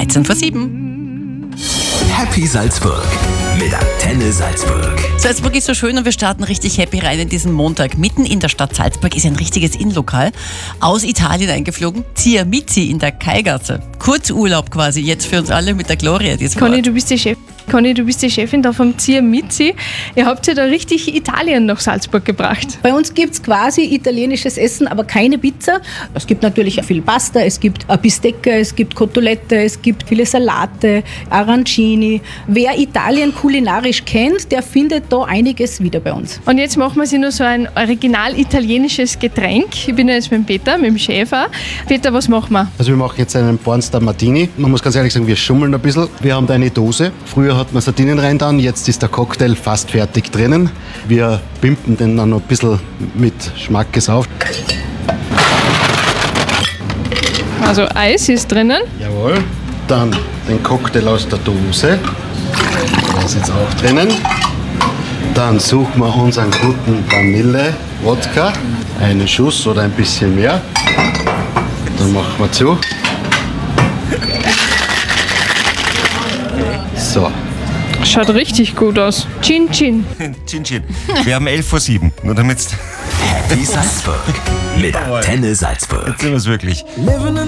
7:13. Happy Salzburg mit Antenne Salzburg. Salzburg ist so schön und wir starten richtig happy rein in diesen Montag. Mitten in der Stadt Salzburg ist ein richtiges Innenlokal aus Italien eingeflogen. Zia Mizzi in der Kaigasse. Kurzurlaub quasi jetzt für uns alle mit der Gloria. Conny, du bist die Chefin da vom Zia Mizzi. Ihr habt ja da richtig Italien nach Salzburg gebracht. Bei uns gibt es quasi italienisches Essen, aber keine Pizza. Es gibt natürlich viel Pasta, es gibt Bistecca, es gibt Cotolette, es gibt viele Salate, Arancini. Wer Italien kulinarisch kennt, der findet da einiges wieder bei uns. Und jetzt machen wir sich nur so ein original italienisches Getränk. Ich bin ja jetzt mit dem Peter, mit dem Chef auch. Peter, was machen wir? Also wir machen jetzt einen Pornstar Martini. Man muss ganz ehrlich sagen, wir schummeln ein bisschen. Wir haben da eine Dose. Früher hat man Sardinen rein dann, jetzt ist der Cocktail fast fertig drinnen. Wir pimpen den dann noch ein bisschen mit Schmackes auf. Also Eis ist drinnen. Jawohl. Dann den Cocktail aus der Dose. Der ist jetzt auch drinnen. Dann suchen wir unseren guten Vanille-Wodka. Einen Schuss oder ein bisschen mehr. Dann machen wir zu. So. Schaut richtig gut aus. Chin Chin. Chin Chin. Wir haben 7:11, nur damit. Happy Salzburg mit Antenne Salzburg. Jetzt sind wir es wirklich.